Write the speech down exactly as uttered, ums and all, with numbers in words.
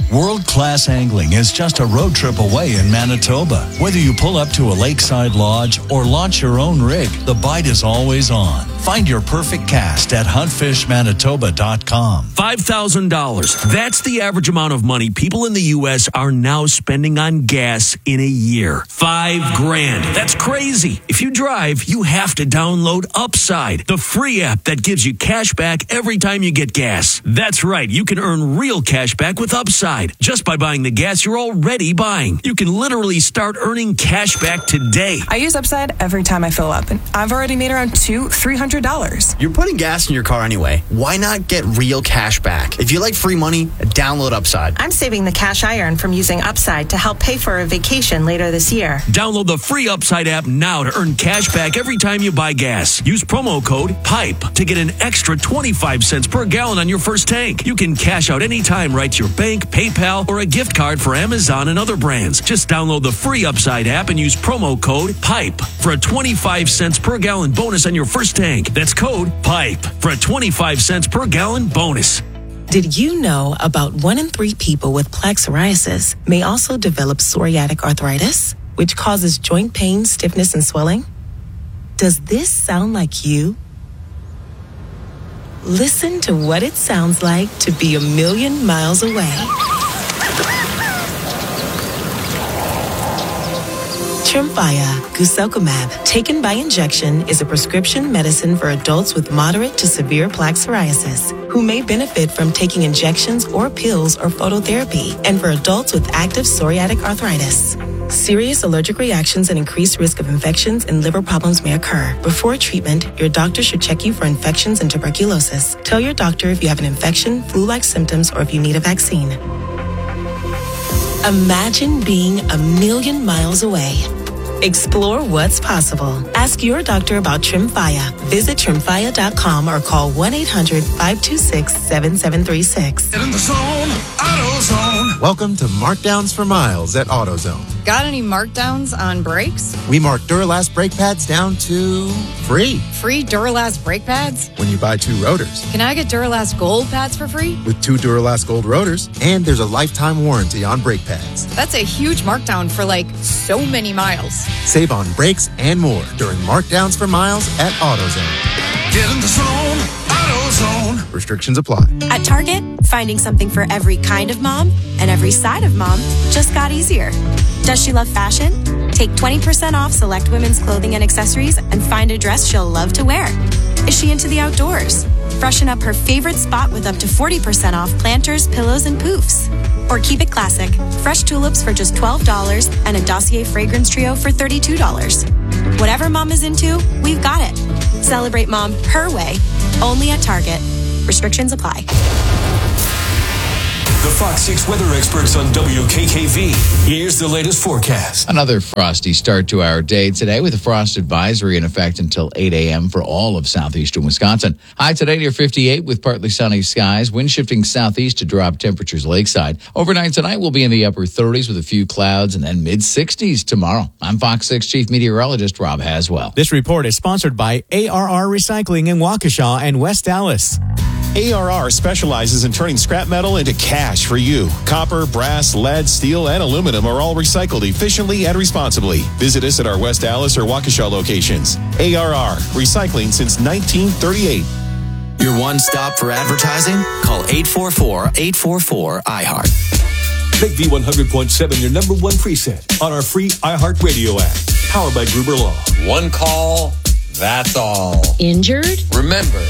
World-class angling is just a road trip away in Manitoba. Whether you pull up to a lakeside lodge or launch your own rig, the bite is always on. Find your perfect cast at hunt fish manitoba dot com. five thousand dollars. That's the average amount of money people in the U S are now spending on gas in a year. Five grand. That's crazy. If you drive, you have to download Upside, the free app that gives you cash back every time you get gas. That's right. You can earn real cash back with Upside just by buying the gas you're already buying. You can literally start earning cash back today. I use Upside every time I fill up, and I've already made around two, three hundred dollars. You're putting gas in your car anyway. Why not get real cash back? If you like free money, download Upside. I'm saving the cash I earn from using Upside to help pay for a vacation later this year. Download the free Upside app now to earn cash back every time you buy gas. Use promo code PIPE to get an extra twenty-five cents per gallon on your first tank. You can cash out anytime right to your bank, PayPal, or a gift card for Amazon and other brands. Just download the free Upside app and use promo code PIPE for a twenty-five cents per gallon bonus on your first tank. That's code PIPE for a twenty-five cents per gallon bonus. Did you know about one in three people with plaque psoriasis may also develop psoriatic arthritis, which causes joint pain, stiffness, and swelling? Does this sound like you? Listen to what it sounds like to be a million miles away. Tremfya guselkumab, taken by injection, is a prescription medicine for adults with moderate to severe plaque psoriasis who may benefit from taking injections or pills or phototherapy, and for adults with active psoriatic arthritis. Serious allergic reactions and increased risk of infections and liver problems may occur. Before treatment, your doctor should check you for infections and tuberculosis. Tell your doctor if you have an infection, flu-like symptoms, or if you need a vaccine. Imagine being a million miles away. Explore what's possible. Ask your doctor about Tremfya. Visit tremfya dot com or call one eight hundred five two six seven seven three six. Get in the zone, AutoZone. Welcome to Markdowns for Miles at AutoZone. Got any markdowns on brakes? We mark Duralast brake pads down to free. Free Duralast brake pads? When you buy two rotors. Can I get Duralast Gold pads for free? With two Duralast Gold rotors, and there's a lifetime warranty on brake pads. That's a huge markdown for like so many miles. Save on brakes and more during Markdowns for Miles at AutoZone. Get in the zone, AutoZone. Restrictions apply. At Target, finding something for every kind of mom and every side of mom just got easier. Does she love fashion? Take twenty percent off select women's clothing and accessories and find a dress she'll love to wear. Is she into the outdoors? Freshen up her favorite spot with up to forty percent off planters, pillows, and poofs. Or keep it classic. Fresh tulips for just twelve dollars and a Dossier fragrance trio for thirty-two dollars. Whatever mom is into, we've got it. Celebrate mom her way, only at Target. Restrictions apply. The Fox six weather experts on W K K V. Here's the latest forecast. Another frosty start to our day today with a frost advisory in effect until eight a.m. for all of southeastern Wisconsin. High today near fifty-eight with partly sunny skies. Wind shifting southeast to drop temperatures lakeside. Overnight tonight we'll be in the upper thirties with a few clouds and then mid-sixties tomorrow. I'm Fox six Chief Meteorologist Rob Haswell. This report is sponsored by A R R Recycling in Waukesha and West Dallas. A R R specializes in turning scrap metal into cash for you. Copper, brass, lead, steel, and aluminum are all recycled efficiently and responsibly. Visit us at our West Dallas or Waukesha locations. A R R, recycling since nineteen thirty-eight. Your one stop for advertising? Call eight four four, eight four four, I heart. Make V one hundred point seven your number one preset on our free iHeartRadio app. Powered by Gruber Law. One call, that's all. Injured? Remember,